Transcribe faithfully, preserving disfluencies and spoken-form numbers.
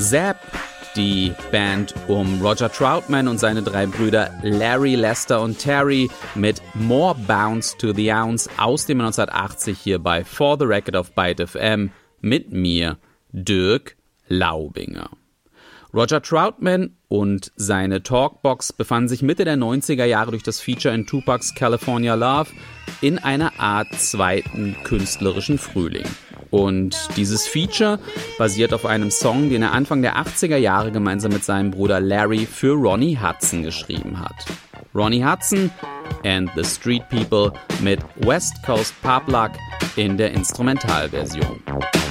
Zapp, die Band um Roger Troutman und seine drei Brüder Larry, Lester und Terry mit More Bounce to the Ounce aus dem neunzehnhundertachtzig hier bei For the Record auf Byte F M mit mir, Dirk Laubinger. Roger Troutman und seine Talkbox befanden sich Mitte der neunziger Jahre durch das Feature in Tupacs California Love in einer Art zweiten künstlerischen Frühling. Und dieses Feature basiert auf einem Song, den er Anfang der achtziger Jahre gemeinsam mit seinem Bruder Larry für Ronnie Hudson geschrieben hat. Ronnie Hudson and the Street People mit West Coast Pop Luck in der Instrumentalversion.